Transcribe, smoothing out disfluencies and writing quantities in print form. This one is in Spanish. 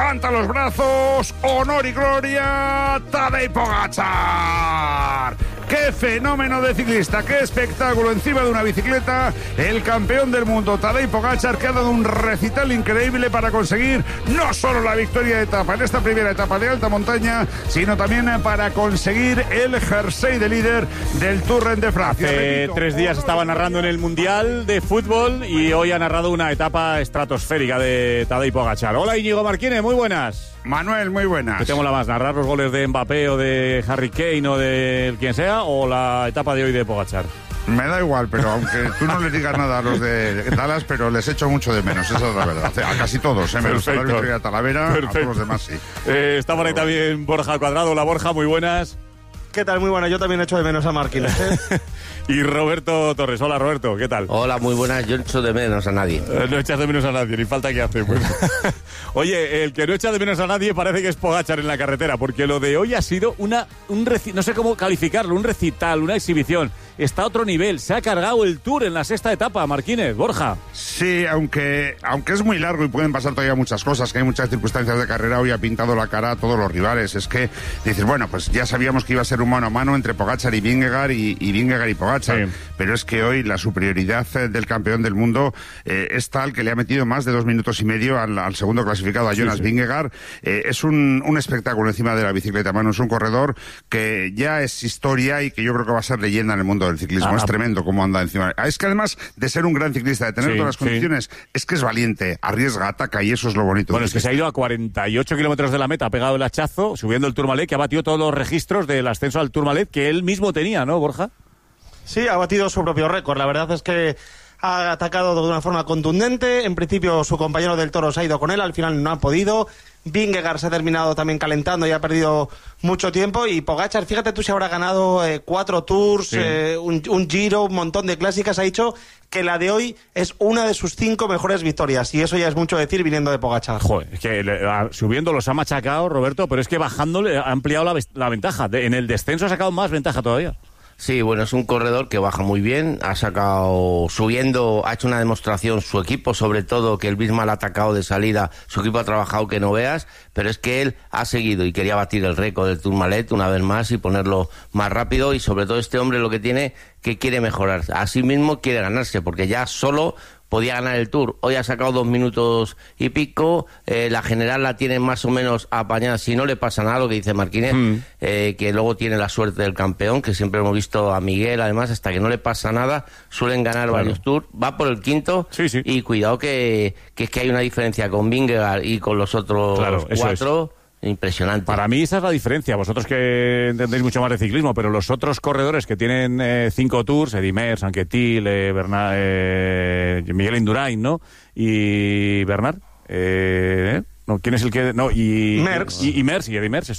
levanta los brazos, honor y gloria, Tadej Pogačar. ¡Qué fenómeno de ciclista! ¡Qué espectáculo encima de una bicicleta! El campeón del mundo, Tadej Pogačar, que ha dado un recital increíble para conseguir no solo la victoria de etapa en esta primera etapa de alta montaña, sino también para conseguir el jersey de líder del Tour de Francia. Hace 3 días estaba narrando en el Mundial de Fútbol y hoy ha narrado una etapa estratosférica de Tadej Pogačar. Hola, Íñigo Marquínez, muy buenas. Manuel, muy buenas. ¿Qué te mola más, narrar los goles de Mbappé o de Harry Kane o de quien sea, o la etapa de hoy de Pogačar? Me da igual, pero aunque tú no les digas nada a los de Dallas, pero les echo mucho de menos, esa es la verdad. A casi todos, menos a la victoria de Talavera, a todos los demás sí. Está por ahí también Borja Cuadrado. Hola, Borja, muy buenas. ¿Qué tal? Muy buena, yo también echo de menos a Marquínez. Y Roberto Torres. Hola, Roberto, ¿qué tal? Hola, muy buenas, yo echo de menos a nadie. No echas de menos a nadie, ni falta que hace. Pues. Oye, el que no echa de menos a nadie parece que es Pogačar en la carretera, porque lo de hoy ha sido no sé cómo calificarlo, un recital, una exhibición. Está a otro nivel, se ha cargado el Tour en la 6ª etapa, Marquínez, Borja. Sí, aunque es muy largo y pueden pasar todavía muchas cosas, que hay muchas circunstancias de carrera, hoy ha pintado la cara a todos los rivales. Es que dices, bueno, pues ya sabíamos que iba a ser un mano a mano entre Pogačar y Vingegaard y Vingegaard y Pogačar, sí. Pero es que hoy la superioridad del campeón del mundo es tal que le ha metido más de 2 minutos y medio al segundo clasificado, a Jonas Vingegaard. Es un espectáculo encima de la bicicleta, mano. Es un corredor que ya es historia y que yo creo que va a ser leyenda en el mundo del ciclismo. Es tremendo cómo anda encima. Es que además de ser un gran ciclista, de tener todas las condiciones, es que es valiente, arriesga, ataca, y eso es lo bonito. Bueno, es que se ha ido a 48 kilómetros de la meta, ha pegado el hachazo, subiendo el Tourmalet, que ha batido todos los registros del ascenso al Tourmalet que él mismo tenía, ¿no, Borja? Sí, ha batido su propio récord. La verdad es que ha atacado de una forma contundente. En principio su compañero del Toro se ha ido con él, al final no ha podido. Vingegaard se ha terminado también calentando y ha perdido mucho tiempo. Y Pogačar, fíjate tú si habrá ganado 4 Tours, un Giro, un montón de clásicas. Ha dicho que la de hoy es una de sus 5 mejores victorias. Y eso ya es mucho decir viniendo de Pogačar. Joder, es que subiendo los ha machacado, Roberto, pero es que bajando ha ampliado la ventaja. En el descenso ha sacado más ventaja todavía. Sí, bueno, es un corredor que baja muy bien, ha subiendo, ha hecho una demostración su equipo, sobre todo que el Bismarck ha atacado de salida, su equipo ha trabajado que no veas, pero es que él ha seguido y quería batir el récord del Tourmalet una vez más y ponerlo más rápido, y sobre todo este hombre lo que tiene, que quiere mejorar, así mismo quiere ganarse, porque ya solo podía ganar el Tour. Hoy ha sacado 2 minutos y pico, la general la tiene más o menos apañada, si no le pasa nada, lo que dice Marquínez, que luego tiene la suerte del campeón, que siempre hemos visto a Miguel, además, hasta que no le pasa nada, suelen ganar varios Tours, va por el 5º, y cuidado que es que hay una diferencia con Vingegaard y con los otros 4... Impresionante. Para mí esa es la diferencia. Vosotros que entendéis mucho más de ciclismo, pero los otros corredores que tienen 5 Tours, Eddy Merckx, Anquetil, Miguel Indurain, ¿no? Y Bernard. No, ¿quién es el que...? No, y Merckx. Y Eddy Merckx.